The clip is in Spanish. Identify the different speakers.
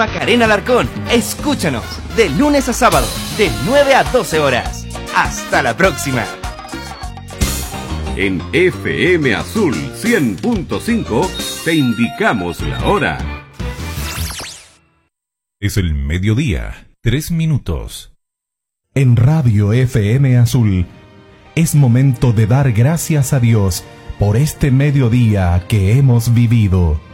Speaker 1: Macarena Alarcón. Escúchanos de lunes a sábado, de 9 a 12 horas. Hasta la próxima.
Speaker 2: En FM Azul 100.5 te indicamos la hora.
Speaker 3: Es el mediodía, 3 minutos.
Speaker 4: En Radio FM Azul es momento de dar gracias a Dios por este mediodía que hemos vivido.